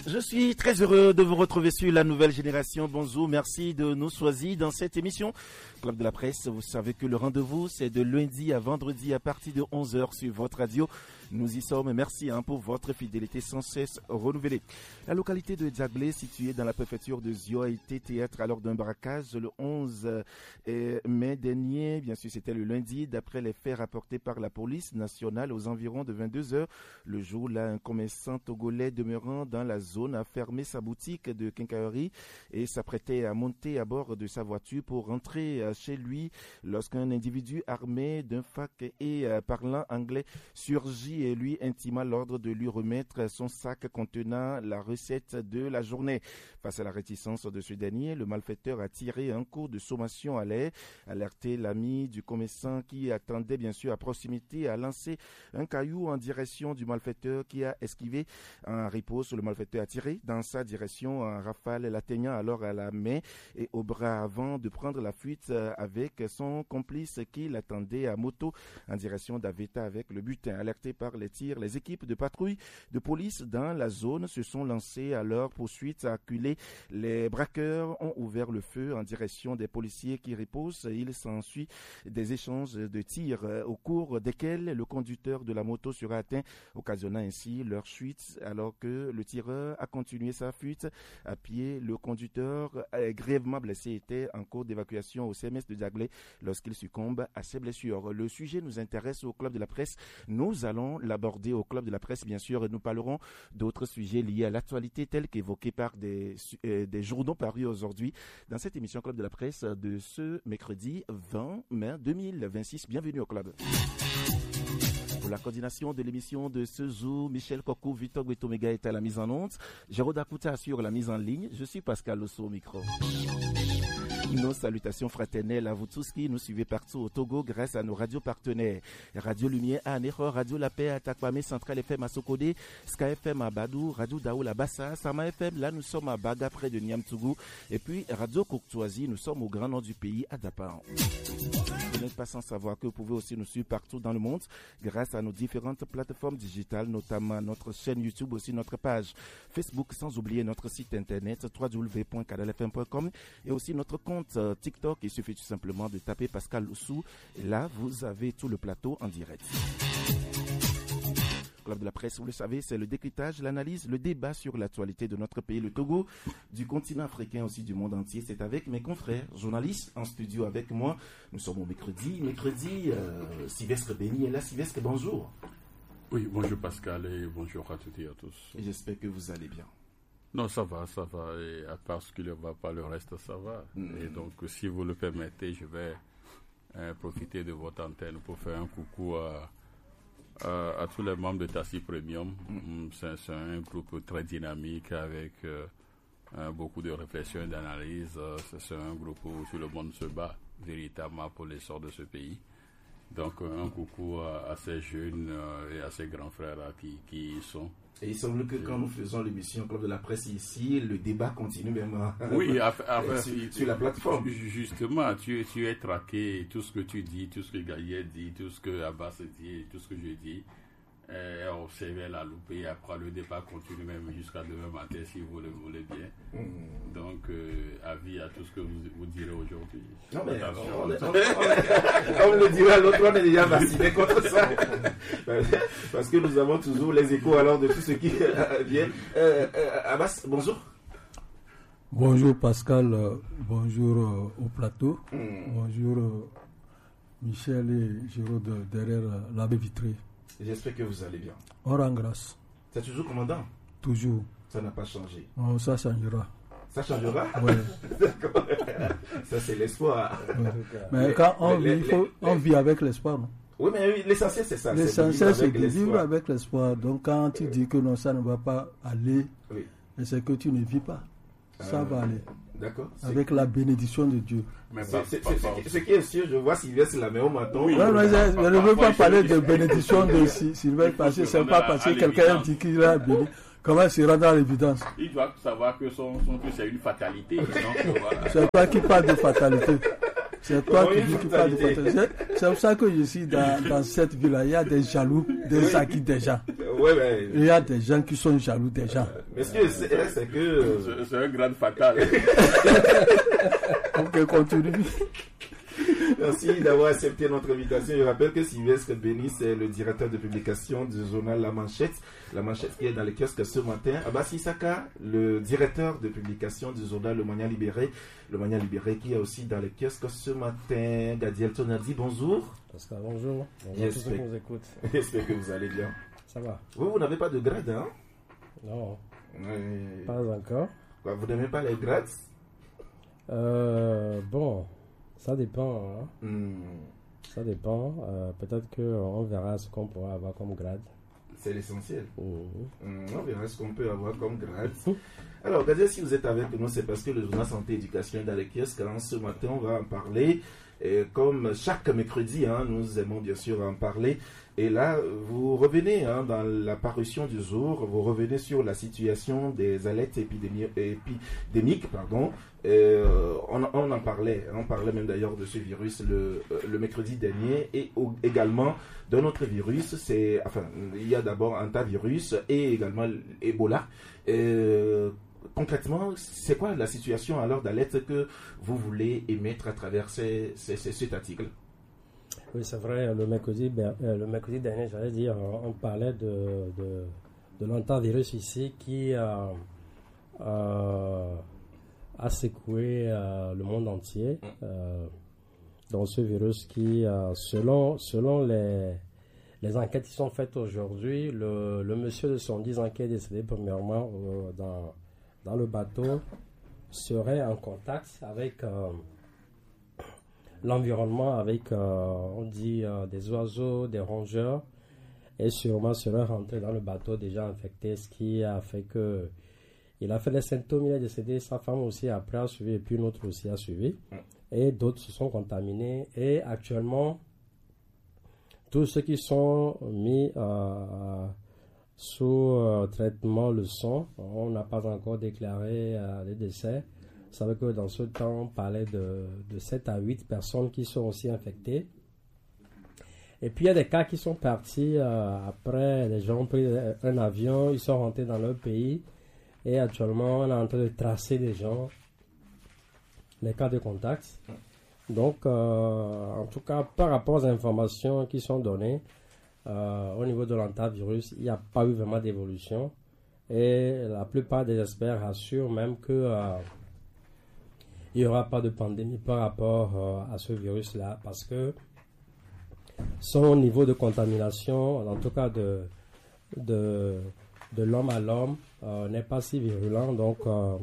Je suis très heureux de vous retrouver sur la nouvelle génération. Bonjour, merci de nous choisir dans cette émission. Club de la presse, vous savez que le rendez-vous, c'est de lundi à vendredi à partir de 11h sur votre radio. Nous y sommes. Merci pour votre fidélité sans cesse renouvelée. La localité de Djaglé, située dans la préfecture de Zio, a été théâtre alors d'un braquage le 11 mai dernier. Bien sûr, c'était le lundi, d'après les faits rapportés par la police nationale aux environs de 22h. Le jour-là, un commerçant togolais demeurant dans la zone a fermé sa boutique de quincaillerie et s'apprêtait à monter à bord de sa voiture pour rentrer chez lui lorsqu'un individu armé d'un fac et parlant anglais surgit et lui intima l'ordre de lui remettre son sac contenant la recette de la journée. Face à la réticence de ce dernier, le malfaiteur a tiré un coup de sommation à l'air, alerté l'ami du commerçant qui attendait bien sûr à proximité, a lancé un caillou en direction du malfaiteur qui a esquivé. En riposte, le malfaiteur a tiré dans sa direction en rafale, l'atteignant alors à la main et au bras avant de prendre la fuite avec son complice qui l'attendait à moto en direction d'Aveta avec le butin. Alerté par les tirs, les équipes de patrouille de police dans la zone se sont lancées à leur poursuite acculées. Les braqueurs ont ouvert le feu en direction des policiers qui ripostent. Il s'ensuit des échanges de tirs au cours desquels le conducteur de la moto sera atteint, occasionnant ainsi leur fuite alors que le tireur a continué sa fuite à pied. Le conducteur grièvement blessé était en cours d'évacuation au CMS de Djaglé lorsqu'il succombe à ses blessures. Le sujet nous intéresse au Club de la presse. Nous allons l'aborder au Club de la presse, bien sûr, et nous parlerons d'autres sujets liés à l'actualité tels qu'évoqués par des journaux parus aujourd'hui dans cette émission Club de la presse de ce mercredi 20 mai 2026. Bienvenue au Club. Pour la coordination de l'émission de ce jour, Michel Kokou, Victor Guetomega est à la mise en onde. Jérôme Akouta assure la mise en ligne. Je suis Pascal Losso au micro. Nos salutations fraternelles à vous tous qui nous suivez partout au Togo grâce à nos radios partenaires. Radio Lumière à Anéro, Radio La Paix à Takwame, Central FM à Sokode, Sky FM à Badou, Radio Daoul à Bassa, Sama FM, là nous sommes à Baga près de Niamtougou, et puis Radio Courtoisie, nous sommes au grand nord du pays à Dapan. Vous n'êtes pas sans savoir que vous pouvez aussi nous suivre partout dans le monde grâce à nos différentes plateformes digitales, notamment notre chaîne YouTube, aussi notre page Facebook, sans oublier notre site internet www.canalfm.com et aussi notre compte TikTok. Il suffit tout simplement de taper Pascal Lossou et là vous avez tout le plateau en direct. Club de la presse, vous le savez, c'est le décryptage, l'analyse, le débat sur l'actualité de notre pays, le Togo, du continent africain aussi du monde entier. C'est avec mes confrères journalistes en studio avec moi. Nous sommes au mercredi, Sylvestre Béni est là. Sylvestre, bonjour. Oui, bonjour Pascal et bonjour à toutes et à tous. Et j'espère que vous allez bien. Non, ça va, et à part ce qui ne va pas, le reste ça va. Et donc, si vous le permettez, je vais profiter de votre antenne pour faire un coucou à tous les membres de Tassi Premium. C'est un groupe très dynamique avec beaucoup de réflexion et d'analyse. C'est un groupe où tout le monde se bat véritablement pour l'essor de ce pays. Donc, un coucou à ces jeunes et à ces grands frères qui y sont. Et il semble que quand nous faisons l'émission Club de la presse ici, le débat continue même sur la plateforme. Justement, tu es traqué, tout ce que tu dis, tout ce que Gaillet dit, tout ce que Abbas dit, tout ce que je dis, observer la loupe et après le débat continue même jusqu'à demain matin si vous le voulez bien. Donc, avis à tout ce que vous direz aujourd'hui. Non, mais comme le dira l'autre, on est déjà vacciné contre ça. Parce que nous avons toujours les échos alors de tout ce qui vient. Abbas, bonjour. Bonjour Pascal, bonjour au plateau. Bonjour Michel et Jérôme derrière la baie vitrée. J'espère que vous allez bien. On rend grâce. C'est toujours commandant? Toujours. Ça n'a pas changé? Non, ça changera. Ça changera? Oui. D'accord. Ça, c'est l'espoir. Ouais. Mais quand on vit avec l'espoir, non? Oui, mais l'essentiel, c'est ça. L'essentiel, c'est de vivre avec l'espoir. Donc, quand tu dis que non, ça ne va pas aller, c'est que tu ne vis pas. Ça va aller. D'accord. Avec la bénédiction de Dieu. Ce qui est sûr, je vois Sylvestre la main au menton. Je ne veux pas parler de bénédiction de Sylvestre parce que ce n'est pas parce que quelqu'un dit qu'il a béni. Comment il se rend dans l'évidence? Il doit savoir que c'est une fatalité. C'est toi qui parles de fatalité. C'est toi qui dis qu'il parle de fatalité. C'est pour ça que je suis dans cette ville-là. Il y a des jaloux, des acquis des gens. Il y a des gens qui sont jaloux des gens. Messieurs, c'est que... C'est un grand fatal. Ok, continue. Merci d'avoir accepté notre invitation. Je rappelle que Sylvestre Béni, c'est le directeur de publication du journal La Manchette. La Manchette qui est dans les kiosques ce matin. Abassi Saka, le directeur de publication du journal Le Mania Libéré. Le Mania Libéré qui est aussi dans les kiosques ce matin. Gadiel Tonardi, bonjour. Pascal, bonjour. Bonjour à tous ceux qui nous écoutent. J'espère que vous allez bien. Ça va? Vous n'avez pas de grade, hein? Non. Pas encore. Quoi, vous n'aimez pas les grades? Bon, ça dépend. Hein. Ça dépend. Peut-être qu'on verra ce qu'on pourra avoir comme grade. C'est l'essentiel. On verra ce qu'on peut avoir comme grade. Alors, regardez, si vous êtes avec nous, c'est parce que le journal Santé et Éducation est dans les kiosques. Ce matin, on va en parler. Et comme chaque mercredi, nous aimons bien sûr en parler. Et là, vous revenez dans la parution du jour, vous revenez sur la situation des alertes épidémiques. On en parlait, on parlait même d'ailleurs de ce virus le mercredi dernier et également d'un autre virus. Il y a d'abord Hantavirus et également Ebola. Concrètement, c'est quoi la situation alors d'alerte que vous voulez émettre à travers cet article? Oui, c'est vrai, le mercredi dernier, j'allais dire, on parlait de l'hantavirus ici qui a secoué le monde entier. Dans ce virus qui, selon les enquêtes qui sont faites aujourd'hui, le monsieur de 70 ans qui est décédé premièrement dans le bateau serait en contact avec l'environnement, avec on dit des oiseaux, des rongeurs, et sûrement serait rentré dans le bateau déjà infecté, ce qui a fait que il a fait les symptômes, il est décédé, sa femme aussi après a suivi, et puis une autre aussi a suivi, et d'autres se sont contaminés, et actuellement tous ceux qui sont mis sous traitement le sont. On n'a pas encore déclaré les décès. Vous savez que dans ce temps, on parlait de 7 à 8 personnes qui sont aussi infectées. Et puis il y a des cas qui sont partis après, les gens ont pris un avion, ils sont rentrés dans leur pays. Et actuellement, on est en train de tracer des gens, les cas de contact. Donc, en tout cas, par rapport aux informations qui sont données, au niveau de l'hantavirus, il n'y a pas eu vraiment d'évolution. Et la plupart des experts assurent même que il n'y aura pas de pandémie par rapport à ce virus-là, parce que son niveau de contamination, en tout cas de l'homme à l'homme, n'est pas si virulent. Donc,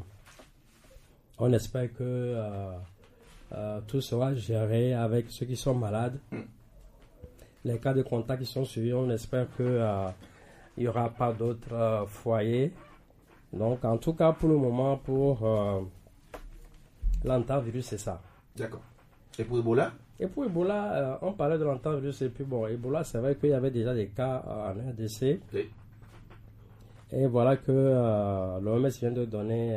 on espère que tout sera géré avec ceux qui sont malades. Les cas de contact qui sont suivis, on espère qu'il n'y aura pas d'autres foyers. Donc, en tout cas, pour le moment, pour l'hantavirus, c'est ça. D'accord. Et pour Ebola? Et pour Ebola, on parlait de l'hantavirus, et puis bon, Ebola, c'est vrai qu'il y avait déjà des cas en RDC. Okay. Et voilà que l'OMS vient de donner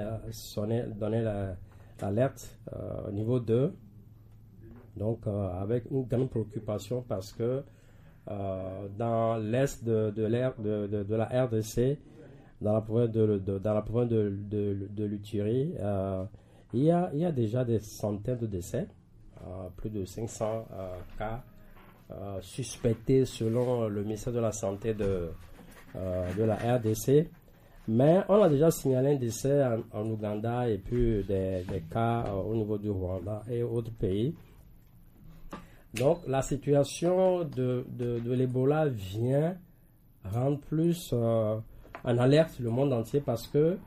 l'alerte au niveau 2. Donc, avec une grande préoccupation parce que dans l'est de la RDC, dans la province de l'Uturi, il y a déjà des centaines de décès, plus de 500 cas suspectés selon le ministère de la Santé de la RDC. Mais on a déjà signalé un décès en Ouganda et puis des cas au niveau du Rwanda et autres pays. Donc, la situation de l'Ebola vient rendre plus en alerte le monde entier parce que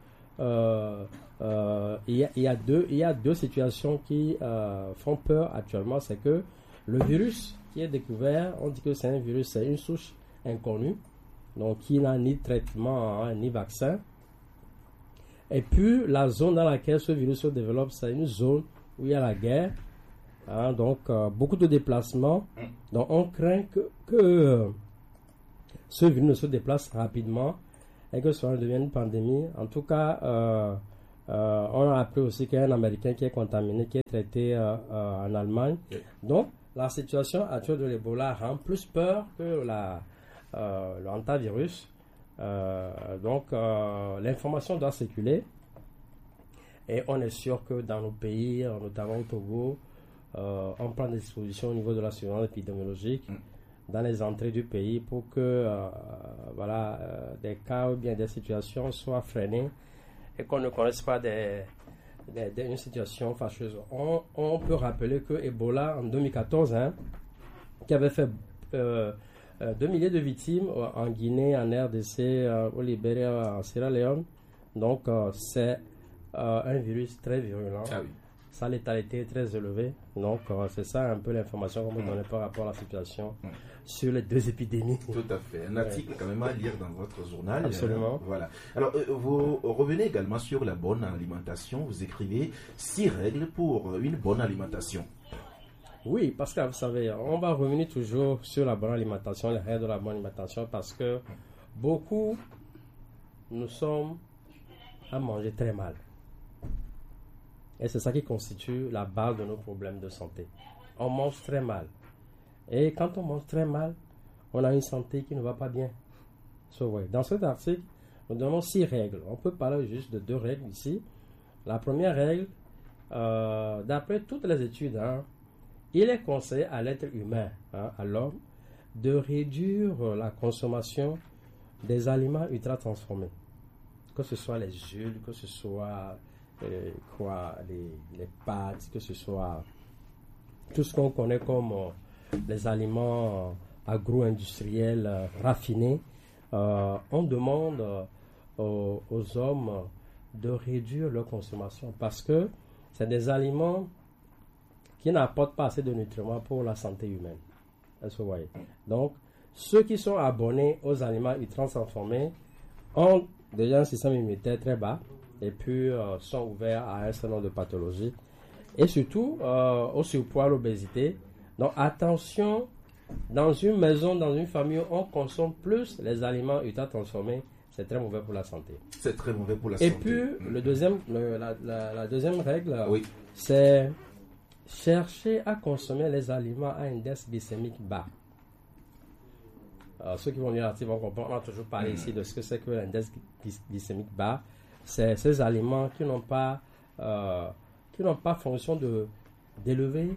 il y a deux situations qui font peur actuellement. C'est que le virus qui est découvert, on dit que c'est un virus, c'est une souche inconnue, donc qui n'a ni traitement ni vaccin. Et puis, la zone dans laquelle ce virus se développe, c'est une zone où il y a la guerre. Donc, beaucoup de déplacements. Donc, on craint que ce virus ne se déplace rapidement et que cela devienne une pandémie. En tout cas, on a appris aussi qu'il y a un Américain qui est contaminé, qui est traité en Allemagne. Donc, la situation actuelle de l'Ebola rend plus peur que l'hantavirus. Donc, l'information doit circuler. Et on est sûr que dans nos pays, notamment au Togo, on prend des dispositions au niveau de la surveillance épidémiologique dans les entrées du pays pour que des cas ou bien des situations soient freinées et qu'on ne connaisse pas une situation fâcheuse. On peut rappeler que Ebola en 2014, qui avait fait 2 milliers de victimes en Guinée, en RDC, au Libéria, en Sierra Leone. Donc c'est un virus très virulent. Ah oui. Sa létalité est très élevée. Donc, c'est ça un peu l'information qu'on peut donner par rapport à la situation sur les 2 épidémies. Tout à fait. Un article quand même à lire dans votre journal. Absolument. Voilà. Alors, vous revenez également sur la bonne alimentation. Vous écrivez 6 règles pour une bonne alimentation. Oui, parce que vous savez, on va revenir toujours sur la bonne alimentation, les règles de la bonne alimentation, parce que beaucoup, nous sommes à manger très mal. Et c'est ça qui constitue la base de nos problèmes de santé. On mange très mal. Et quand on mange très mal, on a une santé qui ne va pas bien. Dans cet article, nous donnons 6 règles. On peut parler juste de 2 règles ici. La première règle, d'après toutes les études, il est conseillé à l'être humain, à l'homme, de réduire la consommation des aliments ultra transformés. Que ce soit les huiles, que ce soit les pâtes, que ce soit tout ce qu'on connaît comme les aliments agro-industriels raffinés. On demande aux hommes de réduire leur consommation parce que c'est des aliments qui n'apportent pas assez de nutriments pour la santé humaine. Est-ce que vous voyez? Donc, ceux qui sont abonnés aux aliments ultra transformés ont déjà un système immunitaire très bas et puis sont ouverts à un certain nombre de pathologies et surtout au surpoids, à l'obésité. Donc attention, dans une maison, dans une famille, on consomme plus les aliments ultra transformés, c'est très mauvais pour la santé. C'est très mauvais pour la santé. Et puis la deuxième règle, c'est chercher à consommer les aliments à index glycémique bas. Ceux qui vont lire l'article vont comprendre. On a toujours parlé ici de ce que c'est que l'index glycémique bas. C'est ces aliments qui n'ont pas fonction d'élever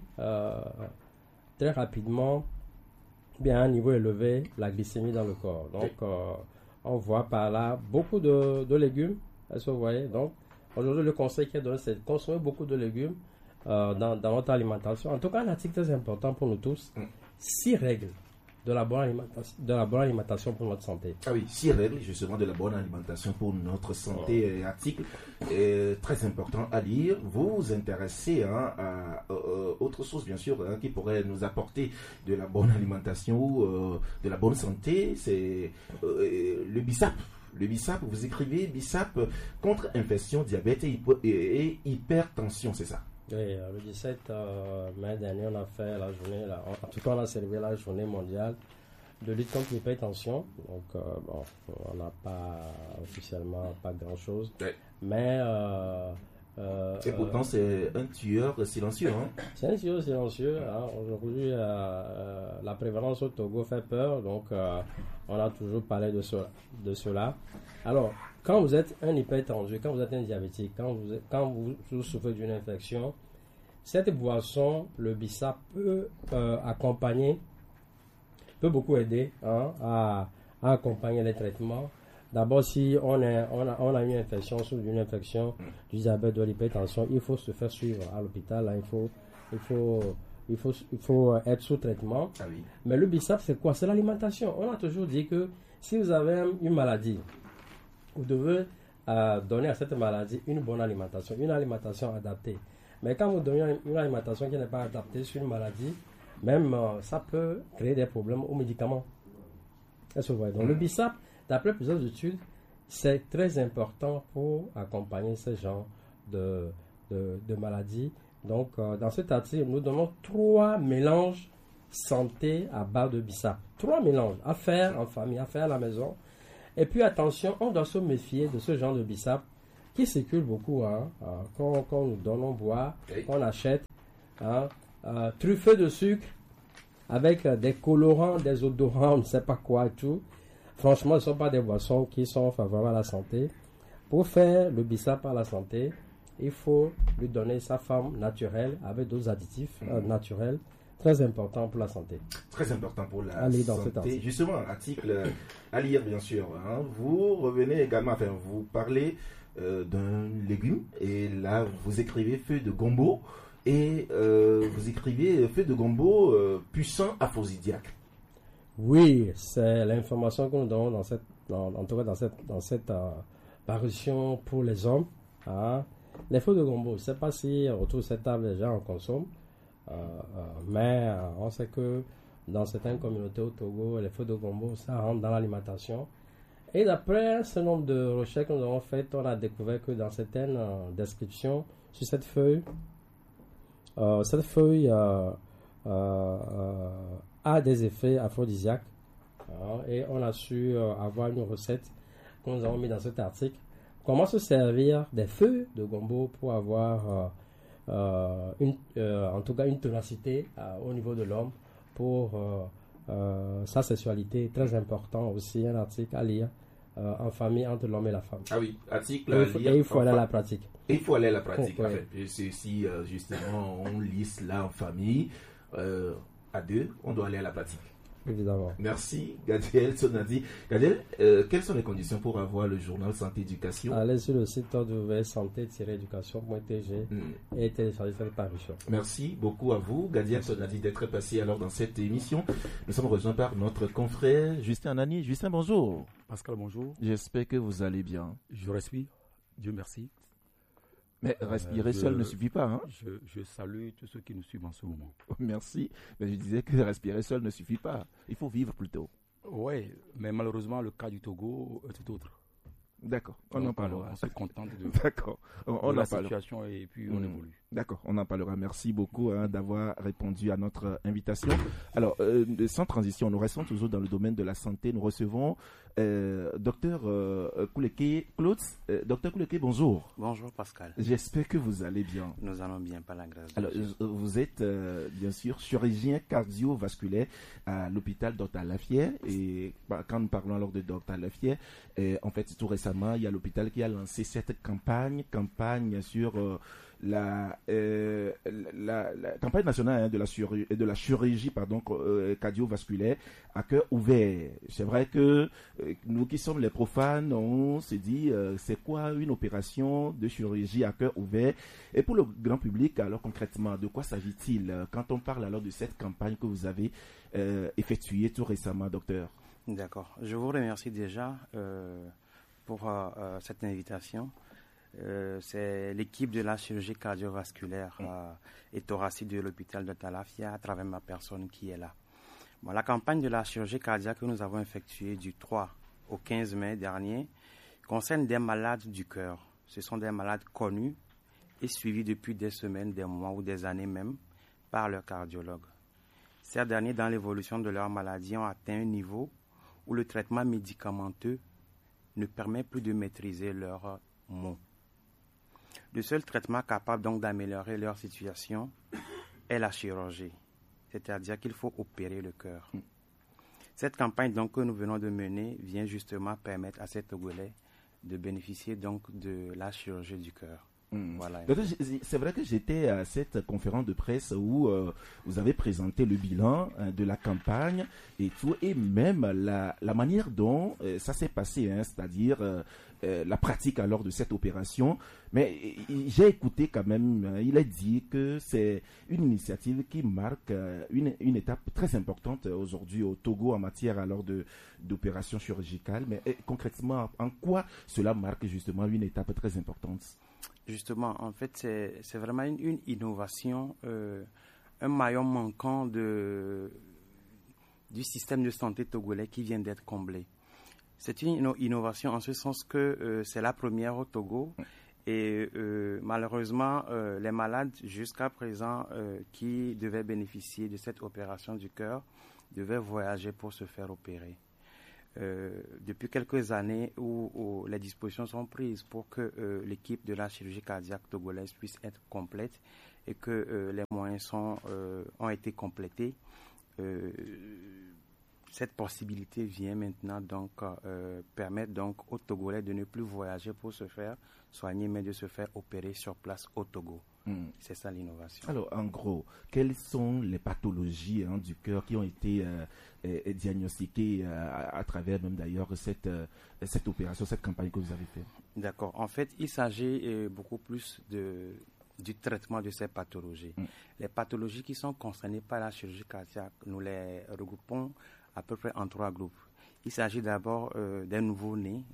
très rapidement, bien à un niveau élevé, la glycémie dans le corps. Donc, on voit par là beaucoup de légumes. Est-ce que vous voyez? Donc, aujourd'hui, le conseil qui est donné, c'est de consommer beaucoup de légumes dans notre alimentation. En tout cas, un article très important pour nous tous. 6 règles de la bonne alimentation pour notre santé. Ah oui, 6 règles justement de la bonne alimentation pour notre santé. Article très important à lire. Vous vous intéressez à autre chose bien sûr qui pourrait nous apporter de la bonne alimentation ou de la bonne santé, c'est le BISAP. Le BISAP, vous écrivez BISAP contre infection, diabète et hypertension, c'est ça? Oui, le 17 mai dernier, on a fait la journée, en tout cas on a célébré la journée mondiale de lutte contre l'hypertension. Donc, on n'a pas officiellement pas grand-chose. Oui. Mais... et pourtant, c'est un tueur silencieux. C'est un tueur silencieux. Aujourd'hui, la prévalence au Togo fait peur. Donc, on a toujours parlé de cela. Alors, quand vous êtes un hypertendu, quand vous êtes un diabétique, quand vous souffrez d'une infection, cette boisson, le BISAP, peut accompagner, peut beaucoup aider à accompagner les traitements. D'abord, si on a une infection, sous une infection du diabète, de l'hypertension, il faut se faire suivre à l'hôpital. Là, il faut être sous traitement. Ah oui. Mais le BISAP, c'est quoi? C'est l'alimentation. On a toujours dit que si vous avez une maladie, vous devez donner à cette maladie une bonne alimentation, une alimentation adaptée. Mais quand vous donnez une alimentation qui n'est pas adaptée sur une maladie, même ça peut créer des problèmes aux médicaments. Est-ce que vous voyez? Donc le BISAP, d'après plusieurs études, c'est très important pour accompagner ce genre de maladies. Donc dans cet article, nous donnons 3 mélanges santé à base de BISAP. 3 mélanges à faire en famille, à faire à la maison. Et puis attention, on doit se méfier de ce genre de BISAP qui circule beaucoup, qu'on nous donne, on boit, qu'on achète, truffé de sucre, avec des colorants, des odorants, on ne sait pas quoi et tout. franchement, ce ne sont pas des boissons qui sont favorables à la santé. Pour faire le bissap à la santé, il faut lui donner sa forme naturelle avec d'autres additifs naturels, très important pour la santé. Très important pour la Allez dans santé. cet article. Justement, article à lire bien sûr. Vous revenez également, vous parlez d'un légume et là vous écrivez feuille de gombo et vous écrivez feuille de gombo puissant aphrodisiaque. Oui, c'est l'information que nous donnons dans cette parution pour les hommes. Les feuilles de gombo, je ne sais pas si autour de cette table les gens en consomment, mais on sait que dans certaines communautés au Togo, les feuilles de gombo, ça rentre dans l'alimentation. Et d'après ce nombre de recherches que nous avons faites, on a découvert que dans certaines descriptions sur cette feuille a des effets aphrodisiaques. Et on a su avoir une recette que nous avons mis dans cet article. Comment se servir des feuilles de gombo pour avoir en tout cas une ténacité au niveau de l'homme pour sa sexualité. Très important aussi, un article à lire en famille entre l'homme et la femme. Ah oui, article à lire. Et il faut aller à la pratique. Et il faut aller à la pratique. Ouais. En fait. Et c'est si justement on lit cela en famille, à deux, on doit aller à la pratique. Évidemment. Merci, Gadiel Sonadi. Gadiel, quelles sont les conditions pour avoir le journal Santé Éducation? Allez sur le site www.santé-éducation.tg et télécharger cette parution. Merci beaucoup à vous, Gadiel Sonadi, d'être passé alors dans cette émission. Nous sommes rejoints par notre confrère Justin Anani. Justin, bonjour. Pascal, bonjour. J'espère que vous allez bien. Je respire. Dieu merci. Mais respirer seul ne suffit pas. Je salue tous ceux qui nous suivent en ce moment. Merci. Mais je disais que respirer seul ne suffit pas. Il faut vivre plutôt. Oui, mais malheureusement, le cas du Togo est tout autre. D'accord, on en parlera. On se contente de, D'accord. On la en parlera. situation et puis on évolue. D'accord, on en parlera. Merci beaucoup d'avoir répondu à notre invitation. Alors, sans transition, nous restons toujours dans le domaine de la santé. Nous recevons Dr Kouleke Claude. Dr Kouleke, bonjour. Bonjour Pascal. J'espère que vous allez bien. Nous allons bien, par la grâce de Alors, Dieu. vous êtes bien sûr chirurgien cardiovasculaire à l'hôpital Dr Lafière. Et quand nous parlons alors de Dr Lafière, en fait, tout récemment, il y a l'hôpital qui a lancé cette campagne sur la campagne nationale de la chirurgie cardiovasculaire à cœur ouvert. C'est vrai que nous qui sommes les profanes, on s'est dit c'est quoi une opération de chirurgie à cœur ouvert? Et pour le grand public, alors concrètement, de quoi s'agit-il quand on parle alors de cette campagne que vous avez effectuée tout récemment, docteur? D'accord. Je vous remercie déjà pour cette invitation. C'est l'équipe de la chirurgie cardiovasculaire et thoracique de l'hôpital de Talafia à travers ma personne qui est là. Bon, la campagne de la chirurgie cardiaque que nous avons effectuée du 3 au 15 mai dernier concerne des malades du cœur. Ce sont des malades connus et suivis depuis des semaines, des mois ou des années même par leur cardiologue. Ces derniers, dans l'évolution de leur maladie, ont atteint un niveau où le traitement médicamenteux ne permet plus de maîtriser leurs maux. Le seul traitement capable donc d'améliorer leur situation est la chirurgie, c'est-à-dire qu'il faut opérer le cœur. Cette campagne donc que nous venons de mener vient justement permettre à ces Togolais de bénéficier donc de la chirurgie du cœur. Voilà. C'est vrai que j'étais à cette conférence de presse où vous avez présenté le bilan de la campagne et tout, et même la manière dont ça s'est passé, c'est-à-dire la pratique alors de cette opération. Mais j'ai écouté quand même, il a dit que c'est une initiative qui marque une étape très importante aujourd'hui au Togo en matière alors d'opération chirurgicale. Mais concrètement, en quoi cela marque justement une étape très importante? Justement, en fait, c'est vraiment une innovation, un maillon manquant du système de santé togolais qui vient d'être comblé. C'est une innovation en ce sens que c'est la première au Togo et malheureusement, les malades jusqu'à présent qui devaient bénéficier de cette opération du cœur devaient voyager pour se faire opérer. Depuis quelques années où les dispositions sont prises pour que l'équipe de la chirurgie cardiaque togolaise puisse être complète et que les moyens ont été complétés, cette possibilité vient maintenant donc permettre donc aux Togolais de ne plus voyager pour se faire soigner, mais de se faire opérer sur place au Togo. C'est ça l'innovation. Alors, en gros, quelles sont les pathologies du cœur qui ont été diagnostiquées à travers même d'ailleurs cette opération, cette campagne que vous avez faite? D'accord. En fait, il s'agit beaucoup plus du traitement de ces pathologies. Les pathologies qui sont concernées par la chirurgie cardiaque, nous les regroupons à peu près en 3 groupes. Il s'agit d'abord des nouveaux-nés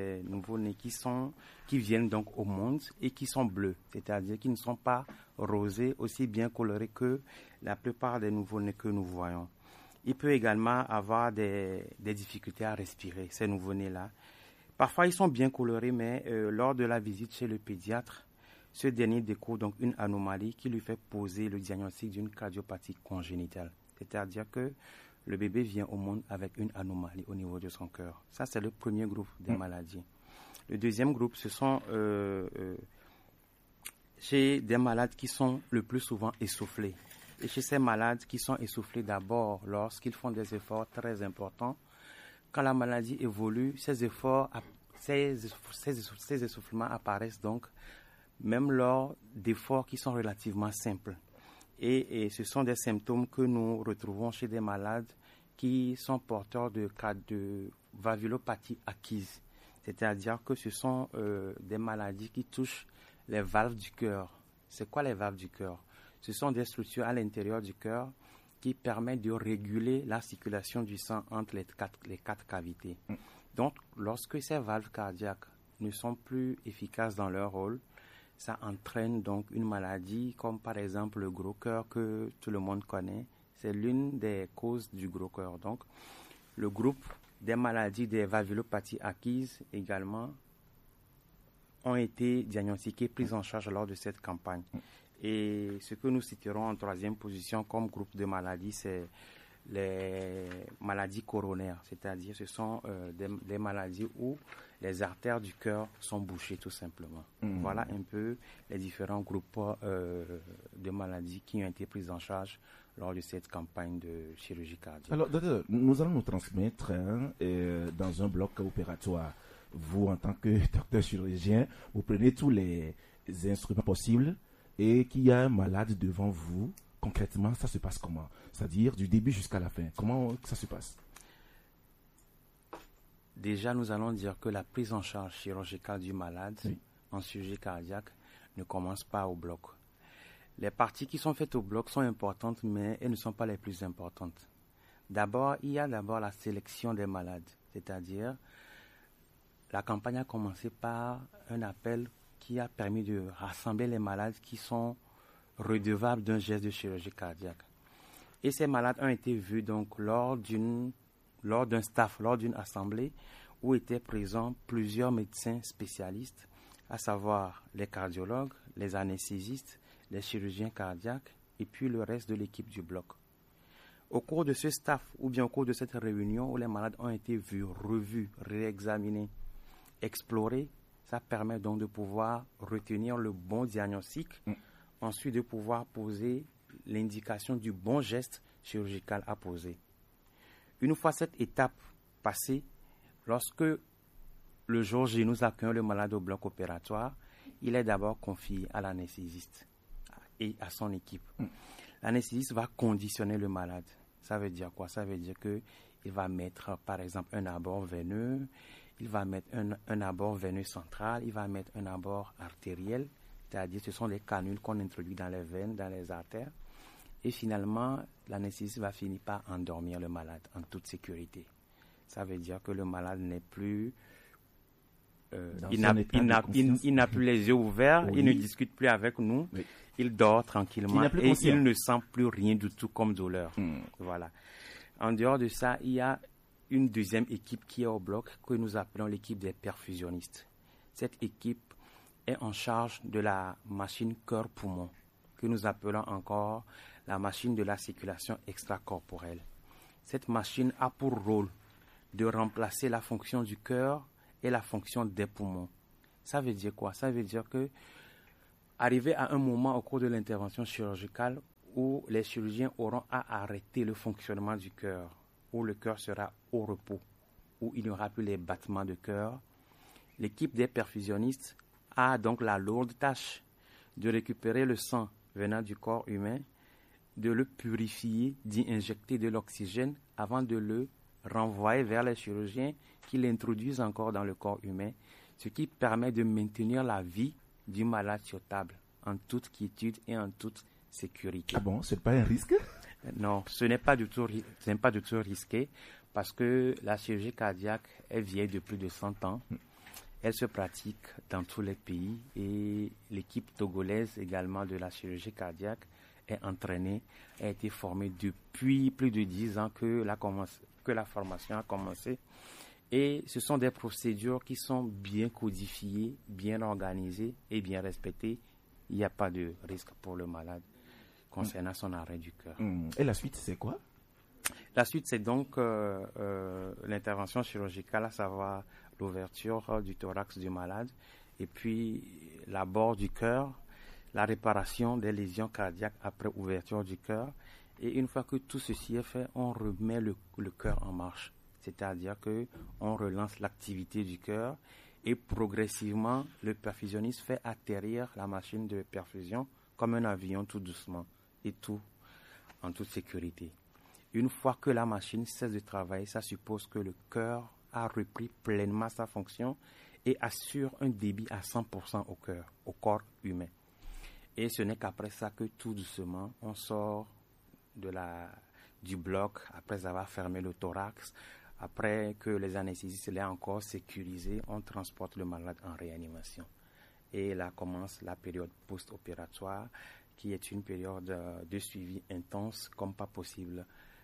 qui viennent donc au monde et qui sont bleus, c'est-à-dire qui ne sont pas rosés, aussi bien colorés que la plupart des nouveaux-nés que nous voyons. Il peut également avoir des difficultés à respirer, ces nouveaux-nés-là. Parfois, ils sont bien colorés, mais lors de la visite chez le pédiatre, ce dernier découvre donc une anomalie qui lui fait poser le diagnostic d'une cardiopathie congénitale, c'est-à-dire que le bébé vient au monde avec une anomalie au niveau de son cœur. Ça, c'est le premier groupe des maladies. Le deuxième groupe, ce sont chez des malades qui sont le plus souvent essoufflés. Et chez ces malades qui sont essoufflés d'abord lorsqu'ils font des efforts très importants, quand la maladie évolue, ces essoufflements apparaissent donc même lors d'efforts qui sont relativement simples. Et ce sont des symptômes que nous retrouvons chez des malades qui sont porteurs de valvulopathie acquise. C'est-à-dire que ce sont des maladies qui touchent les valves du cœur. C'est quoi les valves du cœur? Ce sont des structures à l'intérieur du cœur qui permettent de réguler la circulation du sang entre les quatre cavités. Donc, lorsque ces valves cardiaques ne sont plus efficaces dans leur rôle, ça entraîne donc une maladie comme par exemple le gros cœur que tout le monde connaît. C'est l'une des causes du gros cœur. Donc, le groupe des maladies des valvulopathies acquises également ont été diagnostiquées, prises en charge lors de cette campagne. Et ce que nous citerons en 3e position comme groupe de maladies, c'est les maladies coronaires, c'est-à-dire ce sont des maladies où les artères du cœur sont bouchées tout simplement. Voilà un peu les différents groupes de maladies qui ont été prises en charge lors de cette campagne de chirurgie cardiaque. Alors, docteur, nous allons nous transmettre dans un bloc opératoire. Vous, en tant que docteur chirurgien, vous prenez tous les instruments possibles et qu'il y a un malade devant vous. Concrètement, ça se passe comment? C'est-à-dire du début jusqu'à la fin. Comment ça se passe? Déjà, nous allons dire que la prise en charge chirurgicale du malade en chirurgie cardiaque ne commence pas au bloc. Les parties qui sont faites au bloc sont importantes, mais elles ne sont pas les plus importantes. D'abord, il y a la sélection des malades, c'est-à-dire la campagne a commencé par un appel qui a permis de rassembler les malades qui sont redevables d'un geste de chirurgie cardiaque. Et ces malades ont été vus donc lors d'une assemblée où étaient présents plusieurs médecins spécialistes, à savoir les cardiologues, les anesthésistes, les chirurgiens cardiaques et puis le reste de l'équipe du bloc. Au cours de ce staff ou bien au cours de cette réunion où les malades ont été vus, revus, réexaminés, explorés, ça permet donc de pouvoir retenir le bon diagnostic, ensuite de pouvoir poser l'indication du bon geste chirurgical à poser. Une fois cette étape passée, lorsque le jour J nous accueillons le malade au bloc opératoire, il est d'abord confié à l'anesthésiste et à son équipe. L'anesthésiste va conditionner le malade. Ça veut dire quoi? Ça veut dire qu'il va mettre par exemple un abord veineux, il va mettre un abord veineux central, il va mettre un abord artériel, c'est-à-dire ce sont des canules qu'on introduit dans les veines, dans les artères. Et finalement, l'anesthésiste va finir par endormir le malade en toute sécurité. Ça veut dire que le malade n'est plus... il n'a plus les yeux ouverts, il ne discute plus avec nous, il dort tranquillement et il ne sent plus rien du tout comme douleur. Voilà. En dehors de ça, il y a une deuxième équipe qui est au bloc que nous appelons l'équipe des perfusionnistes. Cette équipe est en charge de la machine cœur-poumon, que nous appelons encore la machine de la circulation extracorporelle. Cette machine a pour rôle de remplacer la fonction du cœur et la fonction des poumons. Ça veut dire quoi? Ça veut dire que, arrivé à un moment au cours de l'intervention chirurgicale où les chirurgiens auront à arrêter le fonctionnement du cœur, où le cœur sera au repos, où il n'y aura plus les battements de cœur, l'équipe des perfusionnistes a donc la lourde tâche de récupérer le sang venant du corps humain, de le purifier, d'y injecter de l'oxygène avant de le renvoyer vers les chirurgiens qui l'introduisent encore dans le corps humain, ce qui permet de maintenir la vie du malade sur table en toute quiétude et en toute sécurité. Ah bon, c'est pas un risque? Non, ce n'est pas du tout risqué parce que la chirurgie cardiaque est vieille de plus de 100 ans. Elle se pratique dans tous les pays et l'équipe togolaise également de la chirurgie cardiaque est entraînée, a été formée depuis plus de 10 ans que la formation a commencé. Et ce sont des procédures qui sont bien codifiées, bien organisées et bien respectées. Il n'y a pas de risque pour le malade concernant son arrêt du cœur. Et la suite, c'est quoi? La suite, c'est donc l'intervention chirurgicale, à savoir l'ouverture du thorax du malade et puis l'abord du cœur, la réparation des lésions cardiaques après ouverture du cœur. Et une fois que tout ceci est fait, on remet le cœur en marche. C'est-à-dire qu'on relance l'activité du cœur et progressivement, le perfusionniste fait atterrir la machine de perfusion comme un avion tout doucement et tout en toute sécurité. Une fois que la machine cesse de travailler, ça suppose que le cœur a repris pleinement sa fonction et assure un débit à 100% au corps humain. Et ce n'est qu'après ça que tout doucement, on sort du bloc après avoir fermé le thorax. Après que les anesthésistes l'aient encore sécurisé, on transporte le malade en réanimation. Et là commence la période post-opératoire, qui est une période de suivi intense, comme pas possible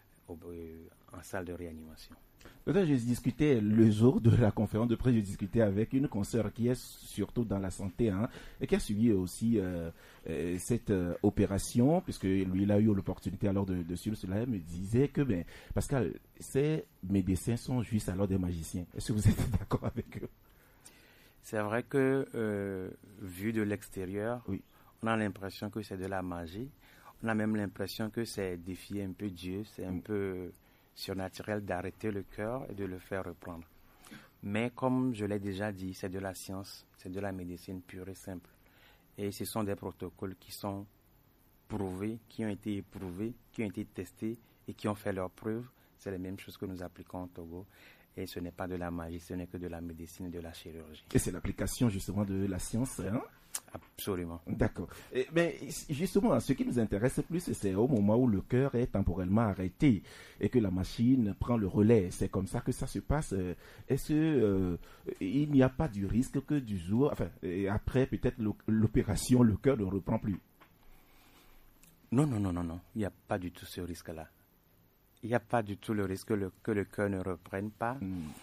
en salle de réanimation. J'ai discuté le jour de la conférence de presse, j'ai discuté avec une consoeur qui est surtout dans la santé et qui a suivi aussi cette opération, puisque lui, il a eu l'opportunité alors de suivre cela. Elle me disait que, Pascal, ces médecins sont juste alors des magiciens. Est-ce que vous êtes d'accord avec eux? C'est vrai que, vu de l'extérieur, oui, on a l'impression que c'est de la magie. On a même l'impression que c'est défier un peu Dieu, c'est un peu surnaturel d'arrêter le cœur et de le faire reprendre. Mais comme je l'ai déjà dit, c'est de la science, c'est de la médecine pure et simple. Et ce sont des protocoles qui sont prouvés, qui ont été éprouvés, qui ont été testés et qui ont fait leurs preuves. C'est les mêmes choses que nous appliquons au Togo. Et ce n'est pas de la magie, ce n'est que de la médecine et de la chirurgie. Et c'est l'application justement de la science, Absolument. D'accord. Mais justement, ce qui nous intéresse plus, c'est au moment où le cœur est temporairement arrêté et que la machine prend le relais. C'est comme ça que ça se passe. Est-ce qu'il n'y a pas du risque que du jour, après peut-être l'opération, le cœur ne reprend plus? Non. Il n'y a pas du tout ce risque-là. Il n'y a pas du tout le risque que le cœur ne reprenne pas.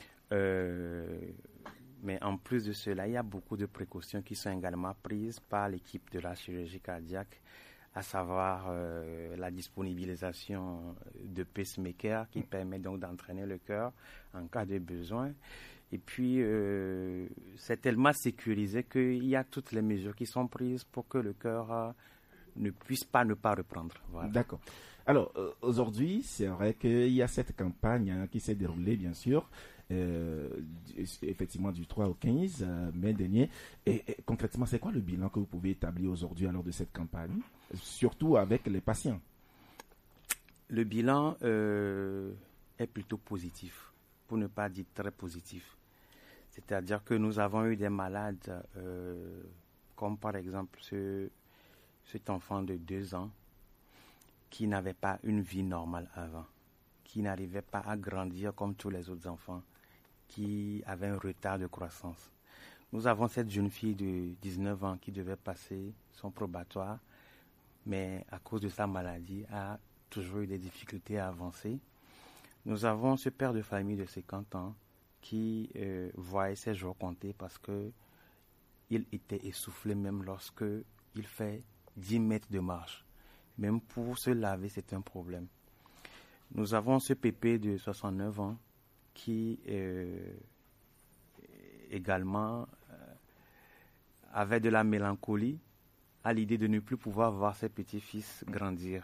Mais en plus de cela, il y a beaucoup de précautions qui sont également prises par l'équipe de la chirurgie cardiaque, à savoir la disponibilisation de pacemakers qui permet donc d'entraîner le cœur en cas de besoin. Et puis, c'est tellement sécurisé qu'il y a toutes les mesures qui sont prises pour que le cœur ne puisse pas ne pas reprendre. Voilà. D'accord. Alors, aujourd'hui, c'est vrai qu'il y a cette campagne qui s'est déroulée, bien sûr, effectivement du 3 au 15 mai dernier. Et concrètement, c'est quoi le bilan que vous pouvez établir aujourd'hui alors de cette campagne, surtout avec les patients? Le bilan est plutôt positif, pour ne pas dire très positif. C'est-à-dire que nous avons eu des malades, comme par exemple cet enfant de 2 ans, qui n'avait pas une vie normale avant, qui n'arrivait pas à grandir comme tous les autres enfants, qui avait un retard de croissance. Nous avons cette jeune fille de 19 ans qui devait passer son probatoire, mais à cause de sa maladie, a toujours eu des difficultés à avancer. Nous avons ce père de famille de 50 ans qui voyait ses jours compter parce qu'il était essoufflé même lorsque il fait 10 mètres de marche. Même pour se laver, c'est un problème. Nous avons ce pépé de 69 ans qui également avait de la mélancolie à l'idée de ne plus pouvoir voir ses petits-fils grandir.